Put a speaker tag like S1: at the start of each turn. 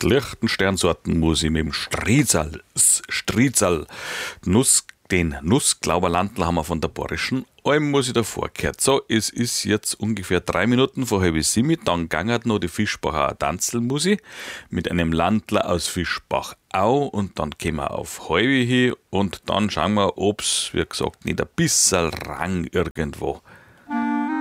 S1: die leichten Sternsorten muss ich mit dem Striezel, den Nussglauberlandl haben wir von der Bayerischen Alm, muss ich davor gehört. So, es ist jetzt ungefähr 3 Minuten vor 6:30, dann gangert noch die Fischbacher Tanzelmusik mit einem Landler aus Fischbachau und dann gehen wir auf Heuwe hin und dann schauen wir, ob's, wie gesagt, nicht ein bisschen Rang irgendwo